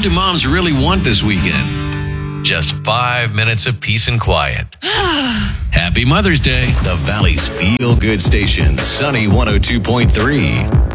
do moms really want this weekend? Just 5 minutes of peace and quiet. Happy Mother's Day. The Valley's Feel Good Station, Sunny 102.3.